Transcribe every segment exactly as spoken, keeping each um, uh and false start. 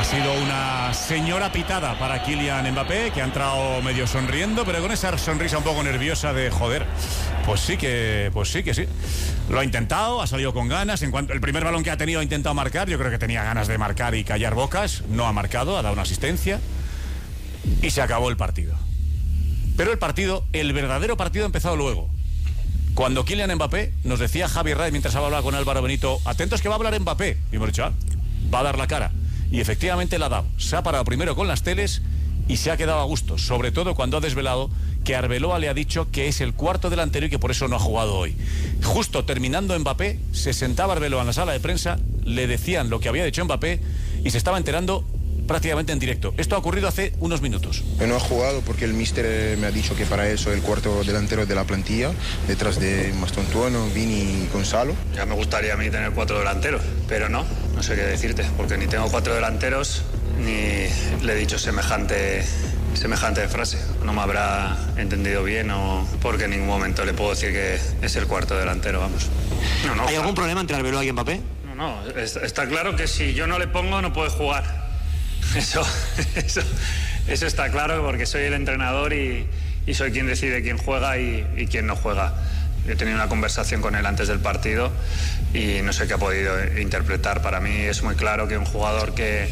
sido una señora pitada para Kylian Mbappé, que ha entrado medio sonriendo, pero con esa sonrisa un poco nerviosa de joder. Pues sí que, pues sí que sí. Lo ha intentado, ha salido con ganas. En cuanto el primer balón que ha tenido ha intentado marcar, yo creo que tenía ganas de marcar y callar bocas. No ha marcado, ha dado una asistencia y se acabó el partido. Pero el partido, el verdadero partido ha empezado luego. Cuando Kylian Mbappé, nos decía Javi Ray mientras hablaba con Álvaro Benito, atentos que va a hablar Mbappé. Y hemos dicho, ah, va a dar la cara. Y efectivamente la ha dado. Se ha parado primero con las teles y se ha quedado a gusto. Sobre todo cuando ha desvelado que Arbeloa le ha dicho que es el cuarto delantero y que por eso no ha jugado hoy. Justo terminando Mbappé, se sentaba Arbeloa en la sala de prensa, le decían lo que había dicho Mbappé y se estaba enterando prácticamente en directo. Esto ha ocurrido hace unos minutos. Yo no he jugado porque el míster me ha dicho que para eso el cuarto delantero de la plantilla, detrás de Mastontuono, Vini y Gonzalo. Ya me gustaría a mí tener cuatro delanteros, pero no, no sé qué decirte, porque ni tengo cuatro delanteros, ni le he dicho semejante, semejante frase. No me habrá entendido bien o porque en ningún momento le puedo decir que es el cuarto delantero, vamos. No, no, ¿Hay algún problema entre Arbeloa y Mbappé? No, no, está claro que si yo no le pongo no puede jugar. Eso, eso, eso está claro porque soy el entrenador y, y soy quien decide quién juega y, y quién no juega. He tenido una conversación con él antes del partido y no sé qué ha podido interpretar. Para mí es muy claro que un jugador que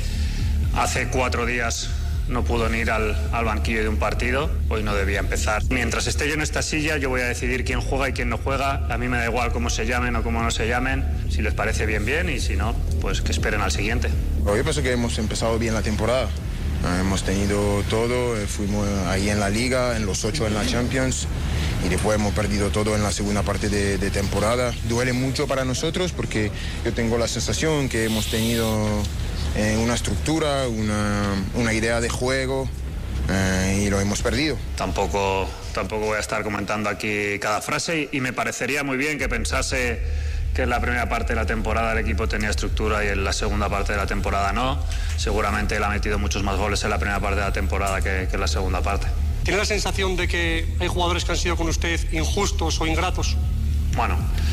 hace cuatro días no pudo ni ir al, al banquillo de un partido, hoy no debía empezar. Mientras esté yo en esta silla, yo voy a decidir quién juega y quién no juega. A mí me da igual cómo se llamen o cómo no se llamen. Si les parece bien, bien, y si no, pues que esperen al siguiente. Yo pienso que hemos empezado bien la temporada. Hemos tenido todo, fuimos ahí en la Liga, en los ocho en la Champions, y después hemos perdido todo en la segunda parte de, de temporada. Duele mucho para nosotros porque yo tengo la sensación que hemos tenido eh, una estructura, una, una idea de juego eh, y lo hemos perdido. Tampoco, tampoco voy a estar comentando aquí cada frase y, y me parecería muy bien que pensase que en la primera parte de la temporada el equipo tenía estructura y en la segunda parte de la temporada no. Seguramente él ha metido muchos más goles en la primera parte de la temporada que, que en la segunda parte. ¿Tiene la sensación de que hay jugadores que han sido con usted injustos o ingratos? Bueno,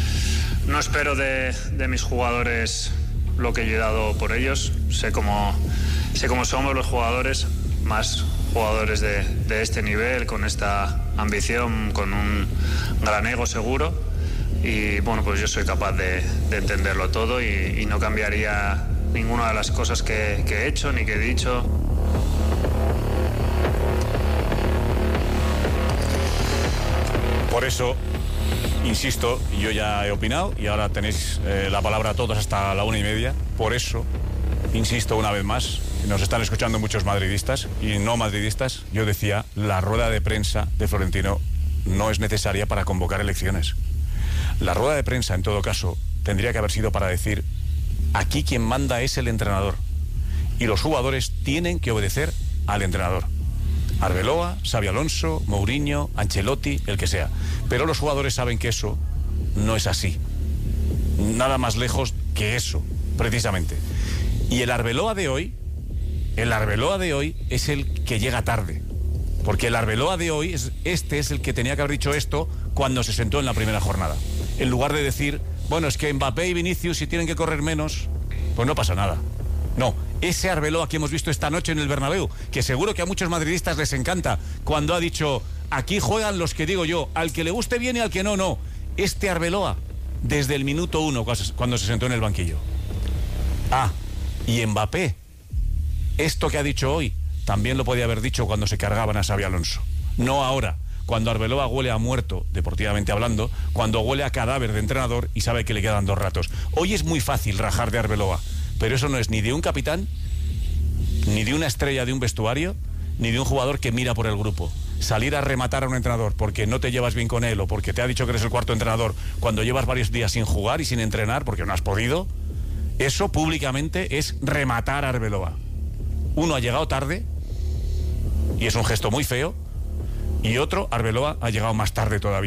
no espero de, de mis jugadores lo que yo he dado por ellos. Sé cómo, sé cómo somos los jugadores, más jugadores de, de este nivel, con esta ambición, con un gran ego seguro. Y bueno, pues yo soy capaz de, de entenderlo todo y, y no cambiaría ninguna de las cosas que, que he hecho ni que he dicho. Por eso, insisto, yo ya he opinado y ahora tenéis eh, la palabra todos hasta la una y media. Por eso, insisto una vez más, nos están escuchando muchos madridistas y no madridistas. Yo decía, la rueda de prensa de Florentino no es necesaria para convocar elecciones. La rueda de prensa, en todo caso, tendría que haber sido para decir, aquí quien manda es el entrenador y los jugadores tienen que obedecer al entrenador. Arbeloa, Xabi Alonso, Mourinho, Ancelotti, el que sea. Pero los jugadores saben que eso no es así. Nada más lejos que eso, precisamente. Y el Arbeloa de hoy, el Arbeloa de hoy es el que llega tarde. Porque el Arbeloa de hoy, es, este es el que tenía que haber dicho esto cuando se sentó en la primera jornada. En lugar de decir, bueno, es que Mbappé y Vinicius si tienen que correr menos, pues no pasa nada. No, ese Arbeloa que hemos visto esta noche en el Bernabéu, que seguro que a muchos madridistas les encanta, cuando ha dicho, aquí juegan los que digo yo, al que le guste bien y al que no, no. Este Arbeloa, desde el minuto uno, cuando se sentó en el banquillo. Ah, y Mbappé, esto que ha dicho hoy, también lo podía haber dicho cuando se cargaban a Xabi Alonso. No ahora, cuando Arbeloa huele a muerto, deportivamente hablando, cuando huele a cadáver de entrenador y sabe que le quedan dos ratos. Hoy es muy fácil rajar de Arbeloa, pero eso no es ni de un capitán, ni de una estrella de un vestuario, ni de un jugador que mira por el grupo. Salir a rematar a un entrenador porque no te llevas bien con él o porque te ha dicho que eres el cuarto entrenador cuando llevas varios días sin jugar y sin entrenar porque no has podido, eso públicamente es rematar a Arbeloa. Uno ha llegado tarde y es un gesto muy feo, y otro, Arbeloa, ha llegado más tarde todavía.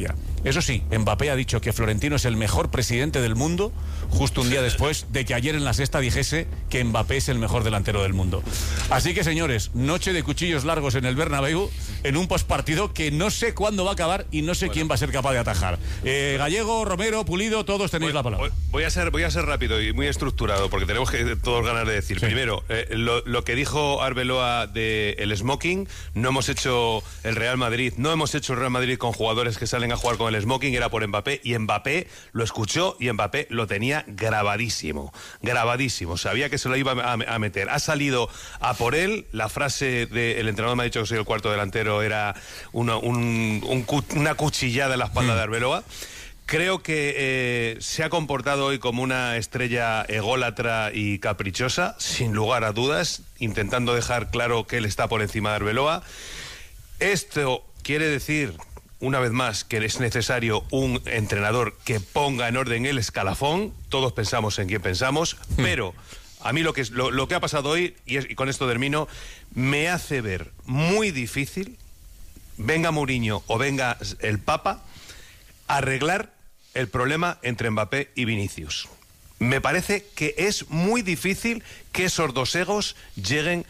Eso sí, Mbappé ha dicho que Florentino es el mejor presidente del mundo, justo un día después de que ayer en la sexta dijese que Mbappé es el mejor delantero del mundo. Así que, señores, noche de cuchillos largos en el Bernabéu, en un postpartido que no sé cuándo va a acabar y no sé bueno. quién va a ser capaz de atajar. Eh, Gallego, Romero, Pulido, todos tenéis bueno, la palabra. Voy a ser, voy a ser rápido y muy estructurado, porque tenemos que todos ganas de decir. Sí. Primero, eh, lo, lo que dijo Arbeloa de el smoking, no hemos hecho el Real Madrid, no hemos hecho el Real Madrid con jugadores que salen a jugar con el smoking, era por Mbappé, y Mbappé lo escuchó y Mbappé lo tenía grabadísimo, grabadísimo, sabía que se lo iba a, a meter. Ha salido a por él, la frase del entrenador me ha dicho que soy el cuarto delantero, era una, un, un, una cuchillada en la espalda mm. de Arbeloa. Creo que eh, se ha comportado hoy como una estrella ególatra y caprichosa, sin lugar a dudas, intentando dejar claro que él está por encima de Arbeloa. Esto quiere decir, una vez más, que es necesario un entrenador que ponga en orden el escalafón. Todos pensamos en quién pensamos, mm. pero a mí lo que, es, lo, lo que ha pasado hoy, y, es, y con esto termino, me hace ver muy difícil, venga Mourinho o venga el Papa, arreglar el problema entre Mbappé y Vinicius. Me parece que es muy difícil que esos dos egos lleguen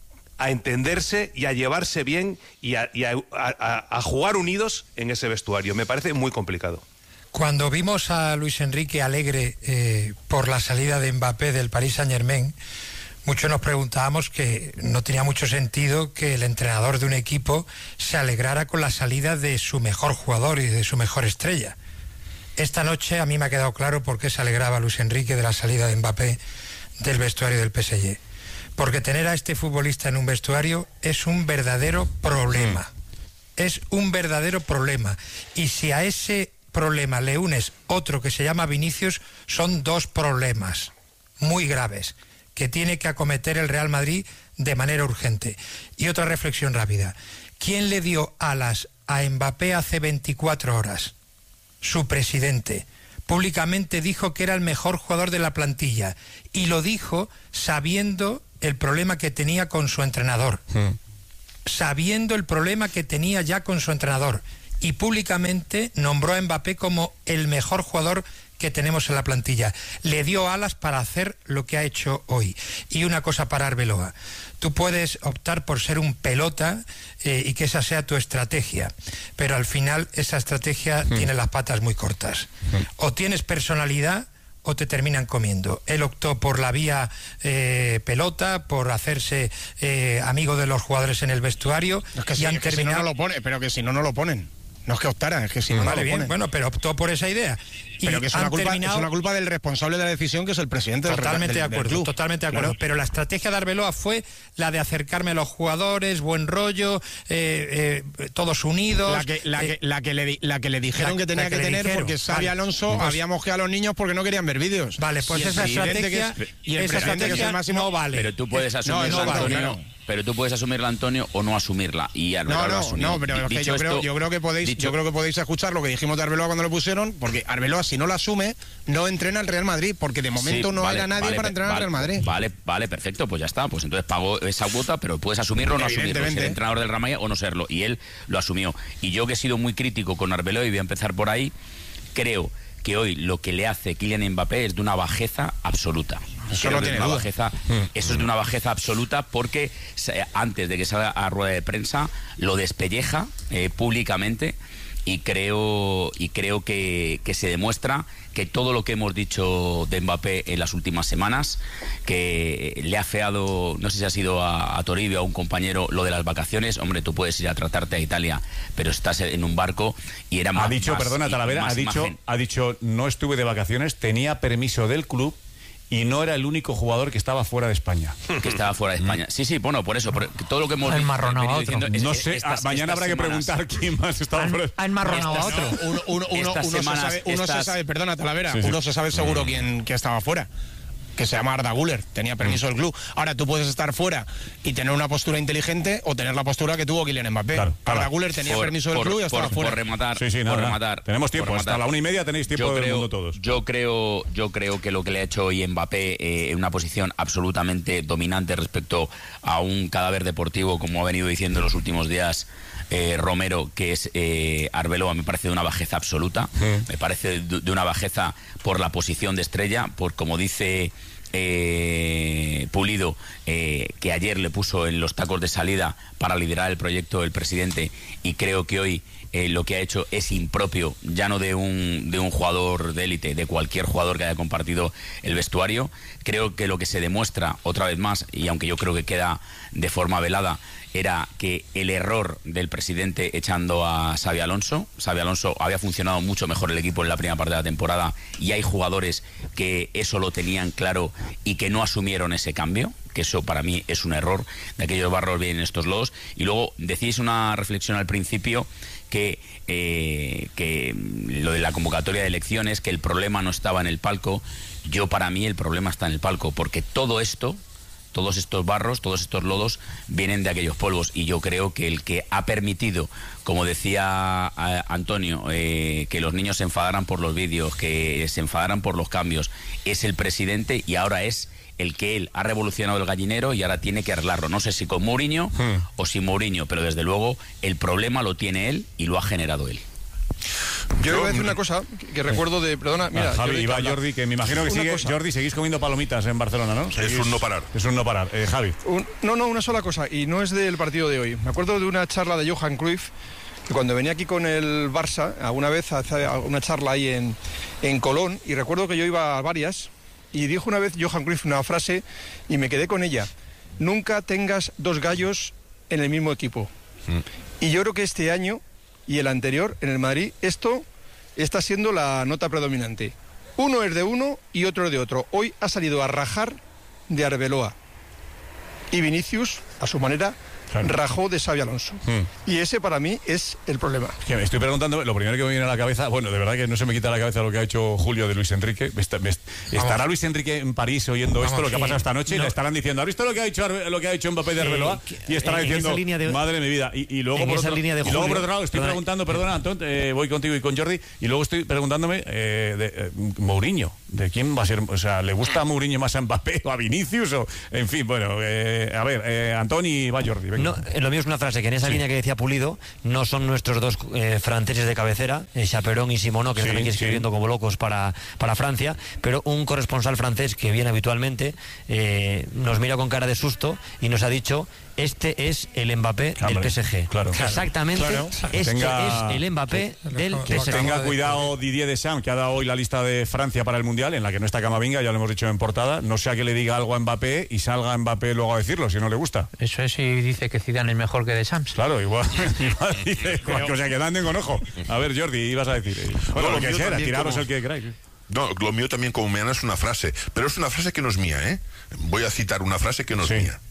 a entenderse y a llevarse bien y a, y a, a, a jugar unidos en ese vestuario. Me parece muy complicado. Cuando vimos a Luis Enrique alegre eh, por la salida de Mbappé del Paris Saint-Germain, muchos nos preguntábamos que no tenía mucho sentido que el entrenador de un equipo se alegrara con la salida de su mejor jugador y de su mejor estrella. Esta noche a mí me ha quedado claro por qué se alegraba Luis Enrique de la salida de Mbappé del vestuario del P S G. Porque tener a este futbolista en un vestuario es un verdadero problema. Es un verdadero problema. Y si a ese problema le unes otro que se llama Vinicius, son dos problemas muy graves que tiene que acometer el Real Madrid de manera urgente. Y otra reflexión rápida. ¿Quién le dio alas a Mbappé hace veinticuatro horas? Su presidente. Públicamente dijo que era el mejor jugador de la plantilla y lo dijo sabiendo el problema que tenía con su entrenador. Mm. Sabiendo el problema que tenía ya con su entrenador. Y públicamente nombró a Mbappé como el mejor jugador que tenemos en la plantilla. Le dio alas para hacer lo que ha hecho hoy. Y una cosa para Arbeloa. Tú puedes optar por ser un pelota eh, y que esa sea tu estrategia, pero al final esa estrategia mm. tiene las patas muy cortas. Mm. O tienes personalidad o te terminan comiendo. Él optó por la vía eh, pelota, por hacerse eh, amigo de los jugadores en el vestuario. Es que, y si, han es que terminado... si no, no lo pone, pero que si no, no lo ponen. No es que optaran, es que si no, vale, no lo bien, ponen. bueno, pero optó por esa idea. Y pero que es una, culpa, terminado... es una culpa del responsable de la decisión, que es el presidente totalmente del, de acuerdo, del club. Totalmente de acuerdo, claro. Pero la estrategia de Arbeloa fue la de acercarme a los jugadores, buen rollo, eh, eh, todos unidos. La que, la, eh, que, la, que, le, la que le dijeron la, que tenía que, que tener, dijeron, porque Xabi vale, Alonso pues, había mosqueado a los niños porque no querían ver vídeos. Vale, pues esa estrategia, que es, y el esa presidente que es el máximo no vale. Pero tú puedes asumir no, no, Antonio, no. pero tú puedes asumirla, Antonio, o no asumirla. Y Arbeloa no, no, lo asumió. no, pero es que yo, creo, yo creo que podéis, dicho, yo creo que podéis escuchar lo que dijimos de Arbeloa cuando lo pusieron, porque Arbeloa, si no lo asume, no entrena al Real Madrid, porque de momento sí, no vale, era nadie vale, para entrenar vale, al Real Madrid. Vale, vale, perfecto, pues ya está. Pues entonces pago esa cuota, pero puedes asumirlo o no asumirlo. Ser entrenador del Real Madrid o no serlo. Y él lo asumió. Y yo, que he sido muy crítico con Arbeloa, y voy a empezar por ahí, creo que hoy lo que le hace Kylian Mbappé es de una bajeza absoluta. Eso no tiene una duda. Bajeza, eso es de una bajeza absoluta, porque antes de que salga a rueda de prensa lo despelleja eh, públicamente, y creo y creo que, que se demuestra que todo lo que hemos dicho de Mbappé en las últimas semanas, que le ha feado, no sé si ha sido a, a Toribio, a un compañero, lo de las vacaciones. Hombre, tú puedes ir a tratarte a Italia, pero estás en un barco y era más... Ha dicho, más, perdona, Talavera, ha dicho, ha dicho, no estuve de vacaciones, tenía permiso del club y no era el único jugador que estaba fuera de España. Que estaba fuera de España. Sí, sí, bueno, por eso, por todo lo que hemos venido diciendo... Es, no sé, estas, mañana habrá que semanas, preguntar quién más estaba han, fuera de España. Han marronado a otro. No, uno uno, uno, uno, semanas, se, sabe, uno estas... se sabe, perdona, Talavera, sí, sí. uno se sabe seguro mm. quién que estaba fuera, que se llama Arda Güler, tenía permiso mm. del club. Ahora, tú puedes estar fuera y tener una postura inteligente o tener la postura que tuvo Kylian Mbappé. Claro, Arda Güler tenía por, permiso del por, club y estaba por, fuera. Por rematar, sí, sí, nada, por nada. rematar. Tenemos tiempo, hasta la una y media tenéis tiempo yo del creo, mundo todos. Yo creo, yo creo que lo que le ha hecho hoy Mbappé eh, en una posición absolutamente dominante respecto a un cadáver deportivo, como ha venido diciendo en los últimos días eh, Romero, que es eh, Arbeloa, me parece de una bajeza absoluta, mm. me parece de, de una bajeza por la posición de estrella, por como dice eh, Pulido, eh, que ayer le puso en los tacos de salida para liderar el proyecto el presidente, y creo que hoy Eh, lo que ha hecho es impropio, ya no de un, de un jugador de élite, de cualquier jugador que haya compartido el vestuario. Creo que lo que se demuestra otra vez más, y aunque yo creo que queda de forma velada, era que el error del presidente echando a Xabi Alonso, Xabi Alonso había funcionado mucho mejor el equipo en la primera parte de la temporada, y hay jugadores que eso lo tenían claro y que no asumieron ese cambio, que eso para mí es un error. De aquellos barros vienen estos lodos. Y luego decís una reflexión al principio que, eh, que lo de la convocatoria de elecciones, que el problema no estaba en el palco. Yo, para mí, el problema está en el palco, porque todo esto, todos estos barros, todos estos lodos vienen de aquellos polvos, y yo creo que el que ha permitido, como decía eh, Antonio, eh, que los niños se enfadaran por los vídeos, que se enfadaran por los cambios, es el presidente, y ahora es el que él ha revolucionado el gallinero y ahora tiene que arreglarlo. No sé si con Mourinho hmm. o sin Mourinho, pero desde luego el problema lo tiene él y lo ha generado él. Yo iba a decir una cosa que, que recuerdo de... Perdona, mira... Ah, Javi, Jordi, iba que Jordi, que me imagino que sigue... Cosa. Jordi, seguís comiendo palomitas en Barcelona, ¿no? Seguís, es un no parar. Es un no parar. Eh, Javi. Un, no, no, una sola cosa, y no es del partido de hoy. Me acuerdo de una charla de Johan Cruyff, que cuando venía aquí con el Barça, alguna vez hace una charla ahí en, en Colón, y recuerdo que yo iba a varias... Y dijo una vez Johan Cruyff una frase y me quedé con ella: nunca tengas dos gallos en el mismo equipo. Mm. Y yo creo que este año y el anterior en el Madrid esto está siendo la nota predominante. Uno es de uno y otro es de otro. Hoy ha salido a rajar de Arbeloa, y Vinicius, a su manera, claro, rajó de Xabi Alonso. Mm. Y ese para mí es el problema. Que me estoy preguntando, lo primero que me viene a la cabeza, bueno, de verdad que no se me quita la cabeza lo que ha hecho Julio de Luis Enrique. ¿Estará Vamos. Luis Enrique en París oyendo Vamos, esto, lo que ha pasado esta noche? No. Y le estarán diciendo, ¿has visto lo que ha hecho lo que ha hecho Mbappé de Arbeloa? Eh, y estará diciendo, de... madre mi vida. Y, y luego, por otro, línea de y luego por otro lado, estoy perdona. preguntando, perdona, Antón, eh, voy contigo y con Jordi, y luego estoy preguntándome eh, de eh, Mourinho, ¿de quién va a ser? O sea, ¿le gusta a Mourinho más a Mbappé o a Vinicius? O, en fin, bueno, eh, a ver, eh, Antón y va Jordi. No, lo mío es una frase que en esa sí. línea que decía Pulido, no son nuestros dos eh, franceses de cabecera, eh, Chaperón y Simonó, que sí, están aquí escribiendo sí. como locos para, para Francia, pero un corresponsal francés que viene habitualmente eh, nos mira con cara de susto y nos ha dicho: este es el Mbappé Hombre, del P S G. Claro, Exactamente, claro. este tenga, es el Mbappé sí, del P S G. Tenga cuidado Didier Deschamps, que ha dado hoy la lista de Francia para el Mundial, en la que no está Camavinga, ya lo hemos dicho en portada. No sea que le diga algo a Mbappé y salga Mbappé luego a decirlo, si no le gusta. Eso es, y dice que Zidane es mejor que Deschamps. Claro, igual, igual dice, o sea, que anden con ojo. A ver, Jordi, ibas a decir. Bueno, no, lo, lo que sea, tiraros como... el que queráis. No, lo mío también como meana es una frase, pero es una frase que no es mía, ¿eh? Voy a citar una frase que no sí. es mía.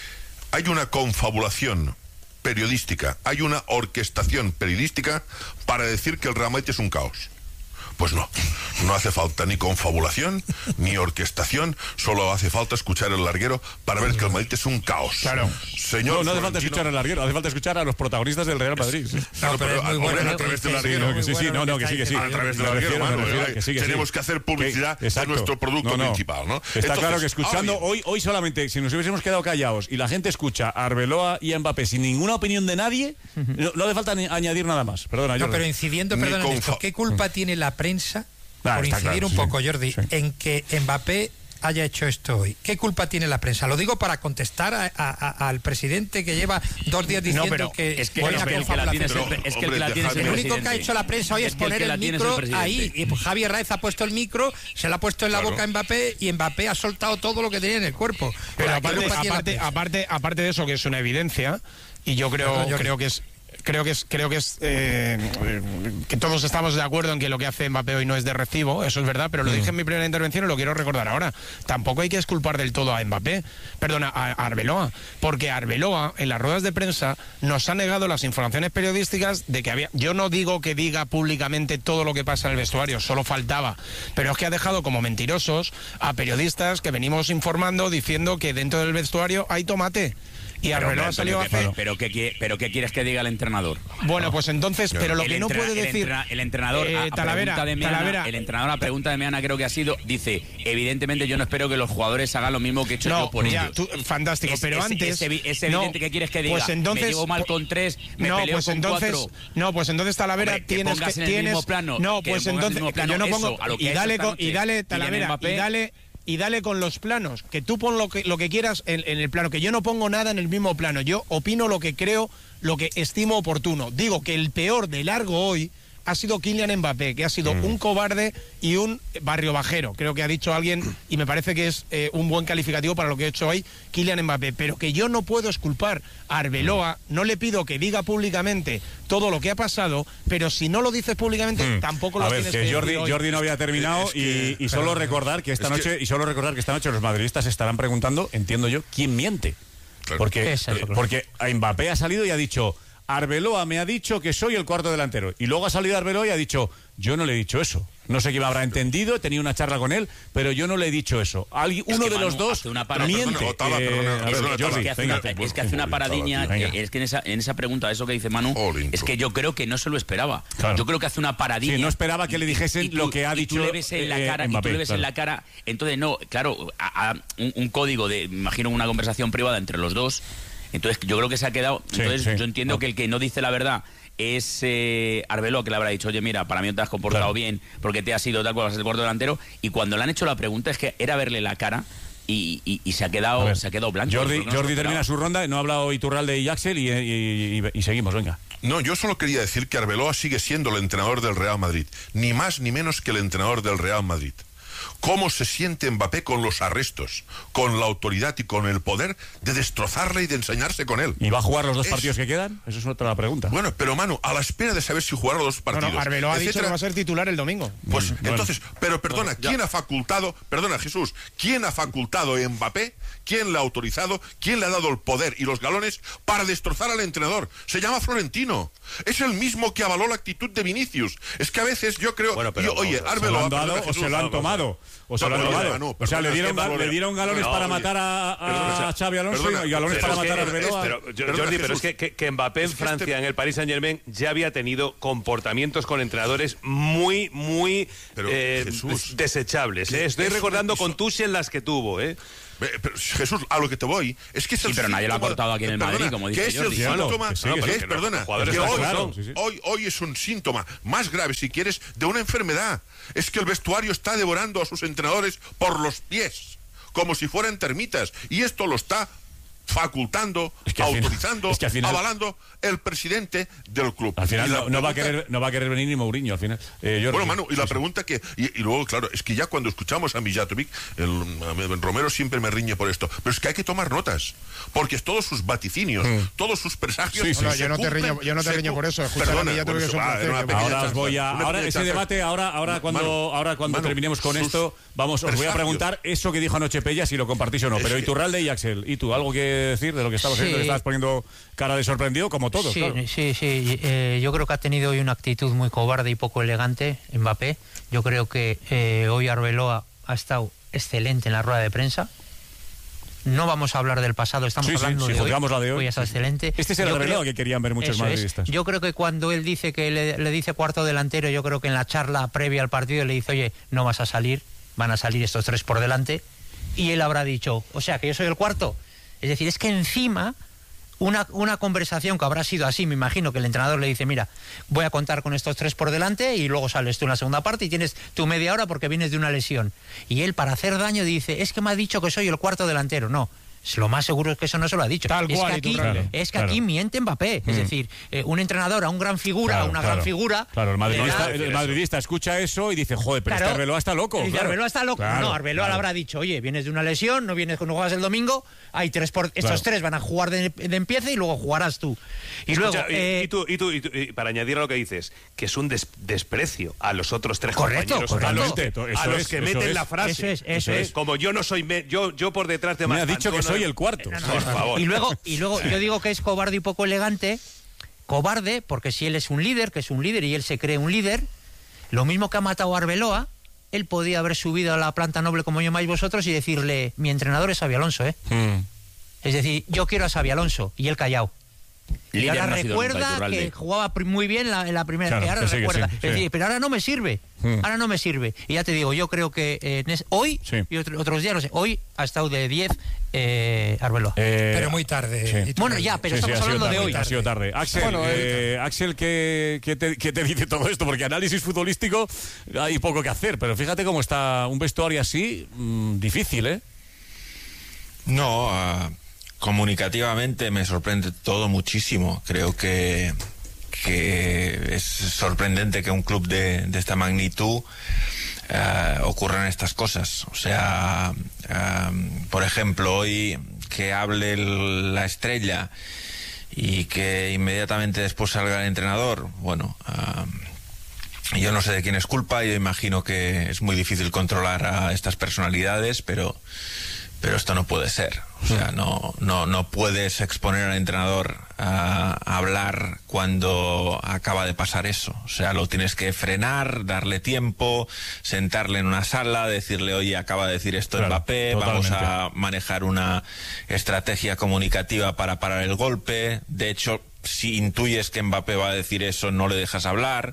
Hay una confabulación periodística, hay una orquestación periodística para decir que el Real Madrid es un caos. Pues no, no hace falta ni confabulación ni orquestación, solo hace falta escuchar el larguero para ver que el Madrid es un caos. Claro. Señor no, no hace falta escuchar el larguero, hace falta escuchar a los protagonistas del Real Madrid. Sí. Claro, pero, pero a, bueno, a través del larguero. Que sí, sí, no, no, que sí, que sí. A través del larguero, mano, que sí, que tenemos sí. que hacer publicidad de nuestro producto no, no. principal, ¿no? Está Entonces, claro que escuchando hoy, hoy solamente, si nos hubiésemos quedado callados y la gente escucha a Arbeloa y a Mbappé sin ninguna opinión de nadie, uh-huh. no, no hace falta ni añadir nada más. Perdona, no, pero incidiendo, perdona, en esto, ¿qué culpa tiene la prensa? Ah, por incidir claro, un sí, poco, Jordi, sí. en que Mbappé haya hecho esto hoy. ¿Qué culpa tiene la prensa? Lo digo para contestar a, a, a, al presidente que lleva dos días diciendo no, pero que es que, bueno, el, que la tiene es el, es que el que la tiene es el Lo único que ha hecho la prensa hoy es, es poner el, el micro ahí. Y pues Javier Raez ha puesto el micro, se lo ha puesto en la claro. boca a Mbappé y Mbappé ha soltado todo lo que tenía en el cuerpo. Pero aparte, aparte, aparte, aparte de eso, que es una evidencia, y yo creo, no, creo que es Creo que es, creo que es eh, que todos estamos de acuerdo en que lo que hace Mbappé hoy no es de recibo, eso es verdad, pero lo dije en mi primera intervención y lo quiero recordar ahora. Tampoco hay que exculpar del todo a Mbappé, perdona, a Arbeloa, porque Arbeloa en las ruedas de prensa nos ha negado las informaciones periodísticas de que había... Yo no digo que diga públicamente todo lo que pasa en el vestuario, solo faltaba, pero es que ha dejado como mentirosos a periodistas que venimos informando diciendo que dentro del vestuario hay tomate. Y Arbeloa salió hace... hace... Pero, ¿qué, pero, pero ¿qué quieres que diga el entrenador? Bueno, pues entonces, pero lo el que no entrena, puede el decir... Entrena, el entrenador, eh, a, a Talavera, pregunta de Meana, Talavera. el entrenador a pregunta de Meana creo que ha sido, dice, evidentemente yo no espero que los jugadores hagan lo mismo que he hecho no, yo por ya, ellos. Tú, fantástico, es, pero es, antes... Es, es evidente no, que quieres que diga, pues entonces, me llevo mal con tres, me no, peleo pues con entonces, cuatro. No, pues entonces Talavera Hombre, que tienes pongas que... en el tienes, mismo plano, no, que pues pongas entonces, en el mismo plano yo no pongo... eso, a lo que y, ha dale hecho con, esta y noche dale, Talavera, y dale... Y dale con los planos, que tú pon lo que, lo que quieras en, en el plano, que yo no pongo nada en el mismo plano, yo opino lo que creo, lo que estimo oportuno. Digo que el peor de largo hoy ha sido Kylian Mbappé, que ha sido mm. un cobarde y un barrio bajero. Creo que ha dicho alguien, y me parece que es eh, un buen calificativo para lo que he hecho hoy, Kylian Mbappé. Pero que yo no puedo exculpar a Arbeloa, no le pido que diga públicamente todo lo que ha pasado, pero si no lo dices públicamente, mm. tampoco lo a ver, tienes que, que Jordi, decir hoy. Jordi no había terminado es que, y, y solo recordar que esta noche, que... y solo recordar que esta noche los madridistas estarán preguntando, entiendo yo, quién miente. Claro. Porque, eh, porque Mbappé ha salido y ha dicho... Arbeloa me ha dicho que soy el cuarto delantero. Y luego ha salido Arbeloa y ha dicho, yo no le he dicho eso. No sé quién me habrá entendido, he tenido una charla con él, pero yo no le he dicho eso. Alguien, uno que de Manu los dos una para... miente. Es que hace una, es que hace una paradiña, es que en esa, en esa pregunta, eso que dice Manu, es que yo creo que no se lo esperaba. Claro. Yo creo que hace una paradiña. Sí, no esperaba que le dijesen y, y tú, lo que ha y dicho tú le ves en la cara, eh, Mbappé, y tú le ves claro. en la cara. Entonces, no, claro, a, a, un, un código de, me imagino una conversación privada entre los dos. Entonces yo creo que se ha quedado. Sí, entonces sí. yo entiendo no. que el que no dice la verdad es eh, Arbeloa, que le habrá dicho, oye, mira, para mí no te has comportado claro. bien porque te has ido tal cual, vas el cuarto delantero. Y cuando le han hecho la pregunta es que era verle la cara y, y, y se ha quedado se ha quedado blanco. Jordi, no Jordi termina su ronda, no ha hablado Iturralde y Axel y, y, y, y seguimos, venga. No, yo solo quería decir que Arbeloa sigue siendo el entrenador del Real Madrid, ni más ni menos que el entrenador del Real Madrid. ¿Cómo se siente Mbappé con los arrestos, con la autoridad y con el poder de destrozarle y de ensañarse con él? ¿Y va a jugar los dos es... partidos que quedan? Esa es otra pregunta. Bueno, pero Manu, a la espera de saber si jugará los dos partidos. Bueno, Arbeloa ha dicho que va a ser titular el domingo. Pues bueno, entonces, pero perdona, bueno, ¿quién ha facultado, perdona Jesús, quién ha facultado a Mbappé, quién le ha autorizado, quién le ha dado el poder y los galones para destrozar al entrenador? Se llama Florentino. Es el mismo que avaló la actitud de Vinicius. Es que a veces yo creo, bueno, pero, yo, oye, ¿se Arbeloa, lo han dado Jesús, o se lo han tomado? O se lo han tomado. No, o sea, le dieron, le dieron galones no, para oye, matar a, a perdona, Xavi Alonso perdona, y galones para matar a Arbeloa. Pero, perdona, Jordi, pero es que, que, que Mbappé en Francia, este... en el Paris Saint-Germain, ya había tenido comportamientos con entrenadores muy, muy pero, eh, desechables. ¿eh? Estoy recordando eso... con Tuchel las que tuvo, ¿eh? Pero, Jesús, a lo que te voy es que es sí, el pero nadie lo ha cortado aquí en el Madrid, como dice que es Jordi. el síntoma, que sí, que que sí, es, perdona, que que hoy, claro, sí, sí. hoy, hoy es un síntoma más grave, si quieres, de una enfermedad. Es que el vestuario está devorando a sus entrenadores por los pies, como si fueran termitas, y esto lo está facultando, es que autorizando, final, es que final, avalando el presidente del club. Al final no, pregunta, no va a querer no va a querer venir ni Mourinho al final. Eh, bueno, Manu, y sí, la pregunta que y, y luego claro, es que ya cuando escuchamos a Mijatovic, el, el Romero siempre me riñe por esto, pero es que hay que tomar notas, porque todos sus vaticinios, mm. todos sus presagios. Sí, sí, no, yo no te riño, yo no te riño por eso. Perdona, por eso, va, ahora os voy a ahora ese debate ahora ahora cuando Manu, ahora cuando Manu, terminemos con esto, vamos os voy a preguntar eso que dijo anoche Pella si lo compartís o no, es pero que... Iturralde y Axel, ¿y tú algo que decir de lo que estamos sí. que estabas poniendo cara de sorprendido como todos? Sí, claro. sí, sí. Eh, yo creo que ha tenido hoy una actitud muy cobarde y poco elegante Mbappé. Yo creo que eh, hoy Arbeloa ha estado excelente en la rueda de prensa. No vamos a hablar del pasado, estamos sí, hablando sí, de, sí, hoy. la de hoy. Hoy está excelente. Este es el Arbeloa que querían ver muchos madridistas. Es. Yo creo que cuando él dice que le, le dice cuarto delantero, yo creo que en la charla previa al partido le dice, oye, no vas a salir, van a salir estos tres por delante. Y él habrá dicho, o sea, que yo soy el cuarto. Es decir, es que encima... Una, una conversación que habrá sido así, me imagino que el entrenador le dice, mira, voy a contar con estos tres por delante y luego sales tú en la segunda parte y tienes tu media hora porque vienes de una lesión. Y él, para hacer daño, dice, es que me ha dicho que soy el cuarto delantero. No, lo más seguro es que eso no se lo ha dicho. Tal es cual, que aquí, claro, es que claro. aquí miente Mbappé. Mm. Es decir, eh, un entrenador a un gran figura, claro, a una claro, gran figura... Claro, el madridista, da, el madridista escucha eso y dice, joder, pero claro, este Arbeloa está loco. Dice, claro. Arbeloa está loco. Claro, no, Arbeloa claro. le habrá dicho, oye, vienes de una lesión, no vienes no juegas el domingo, hay tres por estos claro. tres van a jugar de, de empiece y luego jugarás tú. Y Escucha, luego... y, Eh, y, tú, y, tú, y, tú, y para añadir a lo que dices, que es un des, desprecio a los otros tres correcto, compañeros, correcto. a los, Eso a los es, que eso meten es. la frase. Eso es, eso ¿eh? es. Como yo no soy, me, yo, yo por detrás de Me más ha dicho que soy el cuarto. No, no, por no, favor. Y luego, y luego yo digo que es cobarde y poco elegante. Cobarde, porque si él es un líder, que es un líder y él se cree un líder, lo mismo que ha matado a Arbeloa, él podía haber subido a la planta noble como llamáis vosotros y decirle, mi entrenador es Xabi Alonso, ¿eh? Mm. Es decir, yo quiero a Xabi Alonso y él callado. Y Líder ahora no ha sido nunca recuerda Iturralde. que jugaba pri- muy bien la- en la primera. Claro, y ahora que sigue, recuerda. sí, Es sí. decir, pero ahora no me sirve. Mm. Ahora no me sirve. Y ya te digo, yo creo que eh, en es- hoy Sí. y otro- otros días, no sé, hoy ha estado de diez eh, Arbeloa. Eh, Pero muy tarde. sí. Iturralde. Bueno, ya, pero Sí, sí, estamos ha sido hablando de tarde, hoy. Ha sido tarde. Axel, Bueno, eh, Axel ¿qué, qué te, qué te dice todo esto? Porque análisis futbolístico hay poco que hacer, pero fíjate cómo está un vestuario así, mmm, difícil, ¿eh? No, uh, comunicativamente me sorprende todo muchísimo. Creo que, que es sorprendente que un club de, de esta magnitud uh, ocurran estas cosas. O sea, uh, por ejemplo, hoy que hable el- la estrella y que inmediatamente después salga el entrenador, bueno... Uh, Yo no sé de quién es culpa, yo imagino que es muy difícil controlar a estas personalidades, pero, pero esto no puede ser. O sea, no, no, no puedes exponer al entrenador a, a hablar cuando acaba de pasar eso. O sea, lo tienes que frenar, darle tiempo, sentarle en una sala, decirle, oye, acaba de decir esto Claro, Mbappé, totalmente. vamos a manejar una estrategia comunicativa para parar el golpe. De hecho, si intuyes que Mbappé va a decir eso, no le dejas hablar.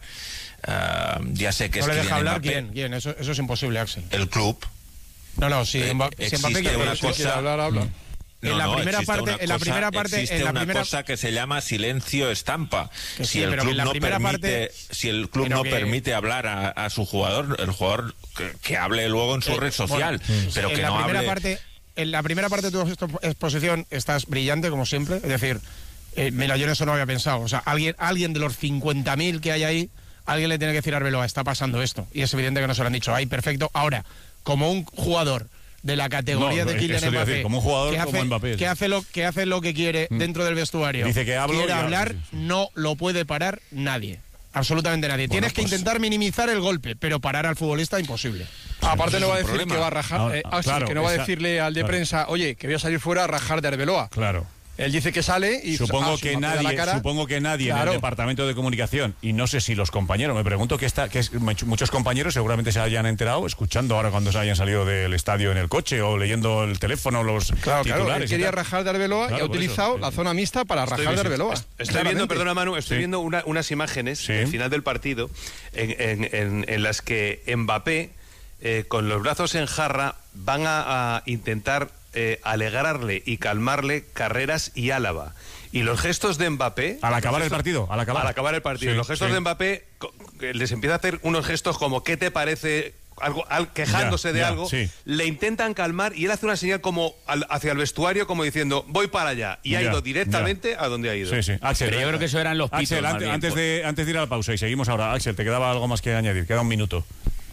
Uh, ya sé que ¿No es le deja Kylian hablar Mbappé. quién? ¿Quién? Eso, eso es imposible, Axel. El club. No, no, si, Eh, Mba- si existe Mbappé quiere, una si cosa- quiere hablar, habla. No, en la no, primera existe parte, una en la cosa- primera parte, existe en la una primera cosa que se llama silencio estampa. Que si sí, el pero que club en la no primera permite, parte- si el club pero no que- permite hablar a, a su jugador, el jugador que, que hable luego en su Eh, red social, bueno, pero en que la no primera hable. parte, en la primera parte de tu expo- exposición estás brillante, como siempre. Es decir, eh, mira, yo en eso no había pensado. O sea, alguien, alguien de los cincuenta mil que hay ahí, alguien le tiene que decir a Arbeloa, está pasando esto. Y es evidente que no se lo han dicho. Ahí, perfecto. Ahora, como un jugador de la categoría No, de eso Kylian te iba a Mbappé, decir, como un jugador que como hace, Mbappé. que hace lo que hace lo que quiere Mm. dentro del vestuario, Dice que hablo quiere y- hablar, sí, sí. no lo puede parar nadie. Absolutamente nadie. Bueno, Tienes que pues- intentar minimizar el golpe, pero parar al futbolista imposible. Aparte no va a es un decir problema. que va a rajar, Ahora, eh, Axel, claro, que no va a esa- decirle al de claro. prensa, oye, que voy a salir fuera a rajar de Arbeloa. Claro. Él dice que sale y Supongo ah, que su papel a la nadie, cara. supongo que nadie en Claro. el departamento de comunicación, y no sé si los compañeros, me pregunto que está, que es- muchos compañeros seguramente se hayan enterado escuchando ahora cuando se hayan salido del estadio en el coche o leyendo el teléfono los Claro, claro, él titulares. y quería tal. rajar de Arbeloa Claro, y ha por utilizado eso. la zona mixta para Estoy- rajar de sí, Arbeloa. Estoy viendo, Claramente. perdona Manu, estoy Sí. viendo una- unas imágenes Sí. al final del partido en, en- en- en las que Mbappé, eh, con los brazos en jarra, van a, a intentar eh, alegrarle y calmarle Carreras y Álava. Y los gestos de Mbappé... Al acabar los el gestos- partido, al acabar. Al acabar el partido. Sí, los gestos sí. de Mbappé co- que les empieza a hacer unos gestos como ¿qué te parece? Algo, al- quejándose Ya, de ya, algo, sí. le intentan calmar y él hace una señal como al- hacia el vestuario como diciendo voy para allá y ha Ya, ido directamente a donde ha ido. Sí, sí. Axel, Pero yo creo que eso eran los pitos, Axel, más ante- bien, antes, pues. de, antes de ir a la pausa y seguimos ahora. Axel, te quedaba algo más que añadir, queda un minuto.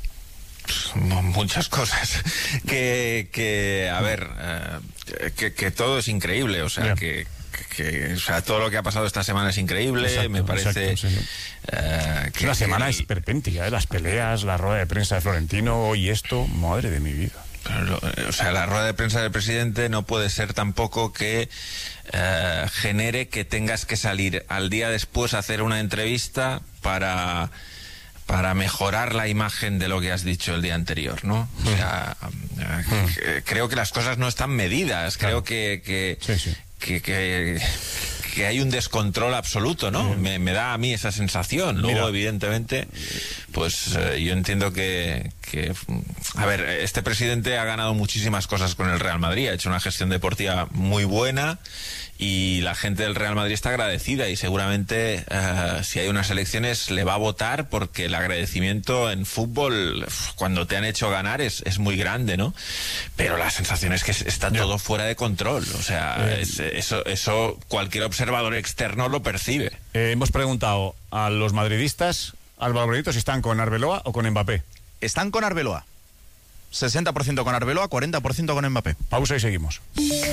Muchas cosas. Que, que a ver, eh, que, que todo es increíble. O sea, Ya. que, que- o sea, todo lo que ha pasado esta semana es increíble. Exacto, me parece. exacto, sí. eh, Es que- una que semana el- esperpéntica, ¿eh? Las peleas, la rueda de prensa de Florentino y esto, madre de mi vida. Pero lo- o sea, la rueda de prensa del presidente no puede ser tampoco que eh, genere que tengas que salir al día después a hacer una entrevista para para mejorar la imagen de lo que has dicho el día anterior, ¿no? O sea, eh, que- creo que las cosas no están medidas, creo que que, Sí, sí. que, que- que hay un descontrol absoluto, ¿no? Me, me da a mí esa sensación. Luego, Mira. evidentemente, pues eh, yo entiendo que, que, a ver, este presidente ha ganado muchísimas cosas con el Real Madrid, ha hecho una gestión deportiva muy buena y la gente del Real Madrid está agradecida y seguramente eh, si hay unas elecciones le va a votar porque el agradecimiento en fútbol uf, cuando te han hecho ganar es, es muy grande, ¿no? Pero la sensación es que está todo fuera de control, o sea, es- eso, eso cualquier observador externo lo percibe. Eh, hemos preguntado a los madridistas, Álvaro Benito, si están con Arbeloa o con Mbappé. Están con Arbeloa. sesenta por ciento con Arbeloa, cuarenta por ciento con Mbappé. Pausa y seguimos.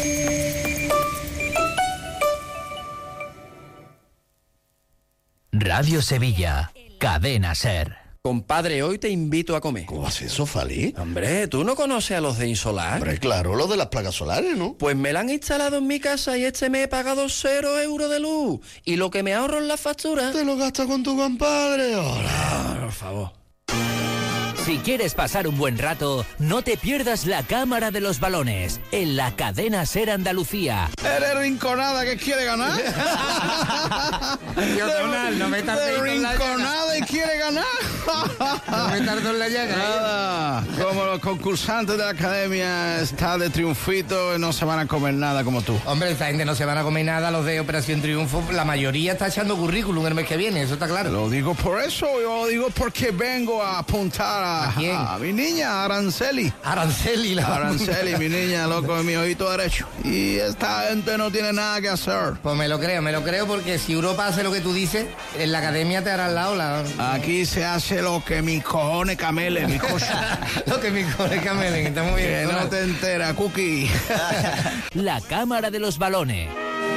Radio Sevilla, Cadena Ser. Compadre, hoy te invito a comer. ¿Cómo haces eso, Fali? Hombre, ¿tú no conoces a los de Insolar? Hombre, claro, lo de las placas solares, ¿no? Pues me la han instalado en mi casa y este mes he pagado cero euros de luz. Y lo que me ahorro en la factura... Te lo gastas con tu compadre, hola. Ah, por favor. Si quieres pasar un buen rato, no te pierdas la Cámara de los Balones en la cadena SER Andalucía. ¿Eres rinconada que quiere ganar? Tío, Donald, no me tardes ¿De en la rinconada y quiere ganar? No me tardo en la llaga. Nada, como los concursantes de la academia está de triunfito y no se van a comer nada como tú. Hombre, esta gente no se van a comer nada, los de Operación Triunfo. La mayoría está echando currículum el mes que viene, eso está claro. Lo digo por eso, yo lo digo porque vengo a apuntar a, ¿A quién? a mi niña, Araceli. Araceli, la Araceli, mi niña, loco, de mi ojito derecho. Y esta gente no tiene nada que hacer. Pues me lo creo, me lo creo porque si Europa hace lo que tú dices, en la academia te harán la ola. Aquí se hace lo que mis cojones camelen, mi cosa. Lo que mis cojones camelen, está muy bien. Que no te enteras, Cookie. La Cámara de los Balones.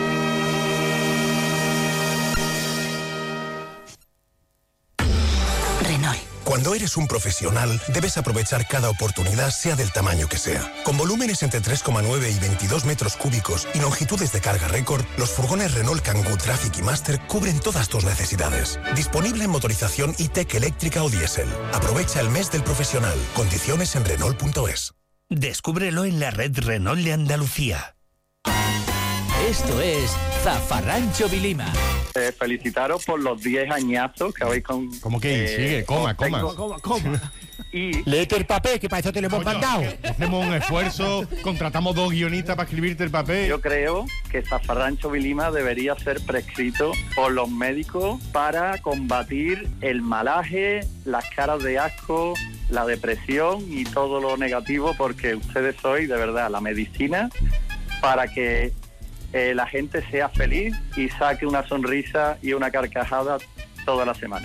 Renault. Cuando eres un profesional, debes aprovechar cada oportunidad, sea del tamaño que sea. Con volúmenes entre tres coma nueve y veintidós metros cúbicos y longitudes de carga récord, los furgones Renault Kangoo Traffic y Master cubren todas tus necesidades. Disponible en motorización E-Tech eléctrica o diésel. Aprovecha el mes del profesional. Condiciones en Renault punto es. Descúbrelo en la red Renault de Andalucía. Esto es Zafarrancho Vilima. Eh, felicitaros por los diez añazos que habéis con... ¿Cómo que? eh, Sigue, coma, coma. Coma, coma. Y... Léete el papel, que para eso te lo hemos mandado. Hacemos un esfuerzo, contratamos dos guionistas para escribirte el papel. Yo creo que Zafarrancho Vilima debería ser prescrito por los médicos para combatir el malaje, las caras de asco, la depresión y todo lo negativo, porque ustedes sois, de verdad, la medicina para que eh, la gente sea feliz y saque una sonrisa y una carcajada toda la semana.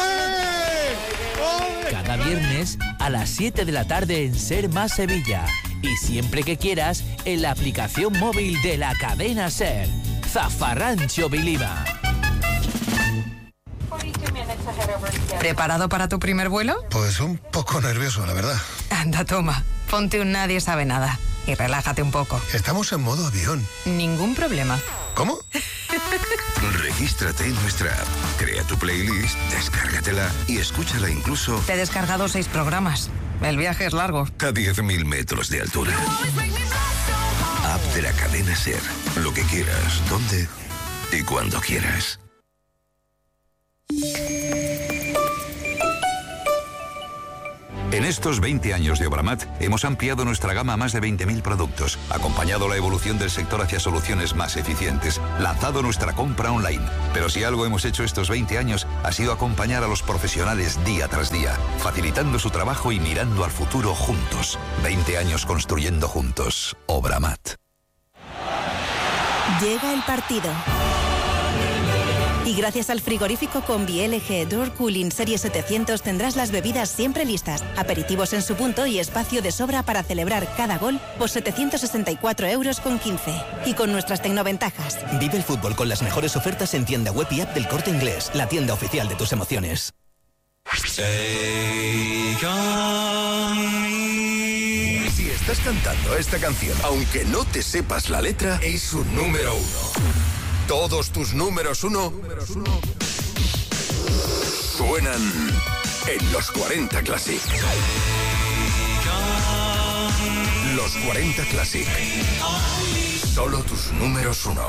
Cada viernes a las siete de la tarde en Ser Más Sevilla. Y siempre que quieras, en la aplicación móvil de la cadena SER. Zafarrancho Vilima. ¿Preparado para tu primer vuelo? Pues un poco nervioso, la verdad. Anda, toma. Ponte un Nadie Sabe Nada y relájate un poco. Estamos en modo avión. Ningún problema. ¿Cómo? Regístrate en nuestra app, crea tu playlist, descárgatela y escúchala incluso Te he descargado seis programas. El viaje es largo. a diez mil metros de altura. App de la cadena SER. Lo que quieras, donde y cuando quieras. En estos veinte años de Obramat hemos ampliado nuestra gama a más de veinte mil productos, acompañado la evolución del sector hacia soluciones más eficientes, lanzado nuestra compra online. Pero si algo hemos hecho estos veinte años ha sido acompañar a los profesionales día tras día, facilitando su trabajo y mirando al futuro juntos. veinte años construyendo juntos. Obramat. Llega el partido. Y gracias al frigorífico Combi L G Door Cooling Serie setecientos tendrás las bebidas siempre listas, aperitivos en su punto y espacio de sobra para celebrar cada gol por setecientos sesenta y cuatro euros con quince. Y con nuestras tecnoventajas. Vive el fútbol con las mejores ofertas en tienda web y app del Corte Inglés, la tienda oficial de tus emociones. Si estás cantando esta canción, aunque no te sepas la letra, es un número uno. Todos tus números uno suenan en los cuarenta Classic. Los cuarenta Classic. Solo tus números uno.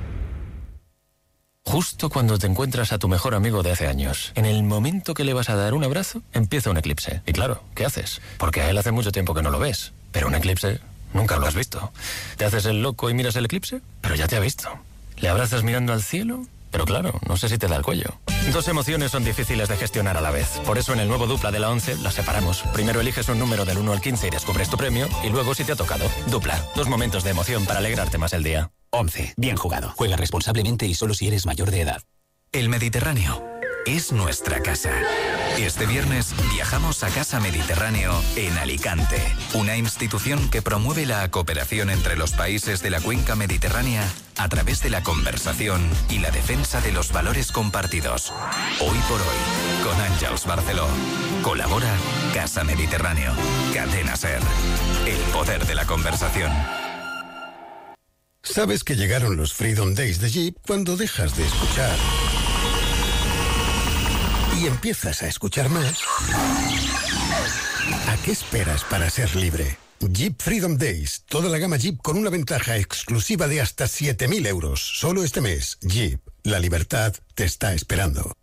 Justo cuando te encuentras a tu mejor amigo de hace años, en el momento que le vas a dar un abrazo, empieza un eclipse. Y claro, ¿qué haces? Porque a él hace mucho tiempo que no lo ves. Pero un eclipse nunca lo has visto. ¿Te haces el loco y miras el eclipse? Pero ya te ha visto. ¿Le abrazas mirando al cielo? Pero claro, no sé si te da el cuello. Dos emociones son difíciles de gestionar a la vez. Por eso en el nuevo Dupla de la once las separamos. Primero eliges un número del uno al quince y descubres tu premio. Y luego si te ha tocado. Dupla. Dos momentos de emoción para alegrarte más el día. once. Bien jugado. Juega responsablemente y solo si eres mayor de edad. El Mediterráneo es nuestra casa. Este viernes viajamos a Casa Mediterráneo en Alicante, una institución que promueve la cooperación entre los países de la cuenca mediterránea a través de la conversación y la defensa de los valores compartidos. Hoy por hoy, con Àngels Barceló. Colabora Casa Mediterráneo. Cadena SER. El poder de la conversación. Sabes que llegaron los Freedom Days de Jeep cuando dejas de escuchar y empiezas a escuchar más, ¿a qué esperas para ser libre? Jeep Freedom Days. Toda la gama Jeep con una ventaja exclusiva de hasta siete mil euros. Solo este mes. Jeep. La libertad te está esperando.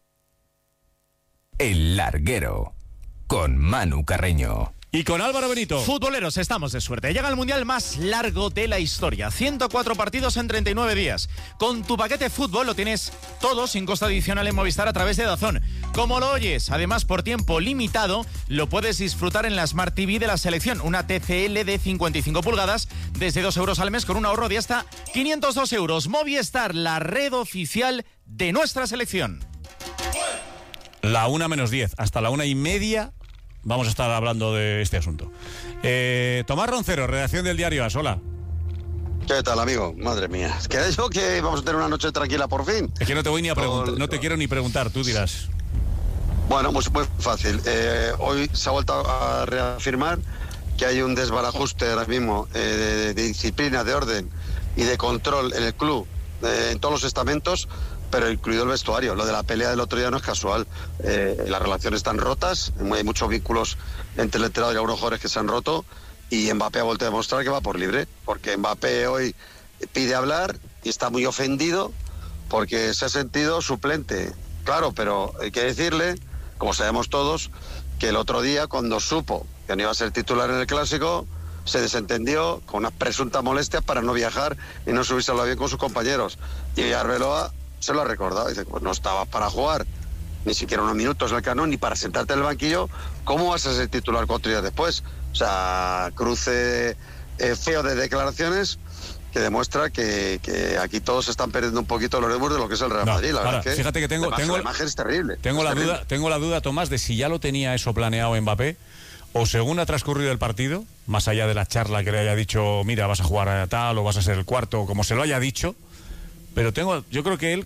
El Larguero. Con Manu Carreño. Y con Álvaro Benito. Futboleros, estamos de suerte. Llega el mundial más largo de la historia. ciento cuatro partidos en treinta y nueve días. Con tu paquete fútbol lo tienes todo sin costo adicional en Movistar a través de DAZN. Como lo oyes, además por tiempo limitado, lo puedes disfrutar en la Smart T V de la selección. Una T C L de cincuenta y cinco pulgadas desde dos euros al mes con un ahorro de hasta quinientos dos euros. Movistar, la red oficial de nuestra selección. La una menos diez. Hasta la una y media vamos a estar hablando de este asunto. Eh, Tomás Roncero, redacción del diario AS. Hola. ¿Qué tal, amigo? Madre mía. Es que yo que vamos a tener una noche tranquila por fin. Es que no te voy ni a preguntar, no te quiero ni preguntar, tú dirás. Bueno, pues muy fácil. Eh, hoy se ha vuelto a reafirmar que hay un desbarajuste ahora mismo eh, de, de disciplina, de orden y de control en el club, eh, en todos los estamentos, pero incluido el vestuario. Lo de la pelea del otro día no es casual. Eh, las relaciones están rotas, hay muchos vínculos entre el entrenador y algunos jugadores que se han roto, y Mbappé ha vuelto a demostrar que va por libre, porque Mbappé hoy pide hablar y está muy ofendido porque se ha sentido suplente. Claro, pero hay que decirle, como sabemos todos, que el otro día, cuando supo que no iba a ser titular en el Clásico, se desentendió con unas presuntas molestias para no viajar y no subirse al avión con sus compañeros. Y Arbeloa se lo ha recordado, dice, pues no estabas para jugar ni siquiera unos minutos en el Camp Nou, ni para sentarte en el banquillo, ¿cómo vas a ser titular cuatro días después? O sea, cruce eh, feo de declaraciones que demuestra que, que aquí todos están perdiendo un poquito los nervios de lo que es el Real No, Madrid. La ahora, verdad que fíjate que tengo, tengo la imagen es terrible. Tengo es la terrible. duda, tengo la duda, Tomás, de si ya lo tenía eso planeado Mbappé, o según ha transcurrido el partido, más allá de la charla que le haya dicho, mira, vas a jugar a tal o vas a ser el cuarto, como se lo haya dicho, pero tengo, yo creo que él,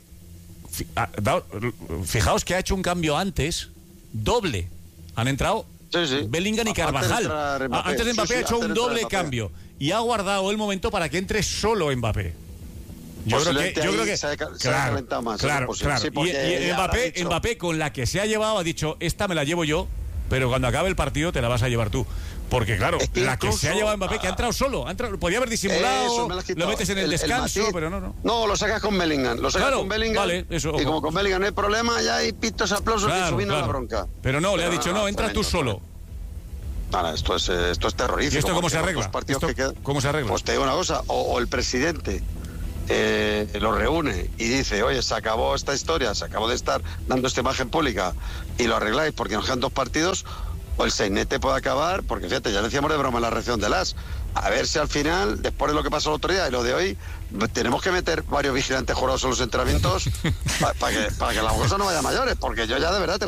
fijaos que ha hecho un cambio antes, doble. Han entrado sí, sí. Bellingham y Carvajal. Antes de, Mbappé. antes de Mbappé sí, sí, ha hecho un doble cambio y ha guardado el momento para que entre solo Mbappé. Yo creo que, yo creo que se ha, claro, se ha calentado más. Claro, claro. Sí, y, y Mbappé, dicho... Mbappé con la que se ha llevado ha dicho, esta me la llevo yo, pero cuando acabe el partido te la vas a llevar tú. Porque claro, es que la incluso, que se ha llevado Mbappé, que ha entrado solo, ha entrado, podía haber disimulado, eso, me lo metes en el, el descanso, el pero no, no. No, lo sacas con Bellingham, lo sacas claro, con Bellingham, vale, eso, y como con Bellingham no hay problema, ya hay pitos, aplausos claro, y subiendo claro. la bronca. Pero no, pero le ha dicho, no, no entra tú solo. Nada, esto es, esto es terrorífico. ¿Y esto cómo se arregla? ¿Esto, que quedan, ¿Cómo se arregla? Pues te digo una cosa, o, o el presidente eh, lo reúne y dice, oye, se acabó esta historia, se acabó de estar dando esta imagen pública y lo arregláis porque nos quedan dos partidos, o el sainete puede acabar, porque fíjate, ya decíamos de broma en la reacción de las, a ver si al final, después de lo que pasó el otro día y lo de hoy, tenemos que meter varios vigilantes jurados en los entrenamientos para pa que, pa que la cosa no vaya a mayores, porque yo ya de verdad...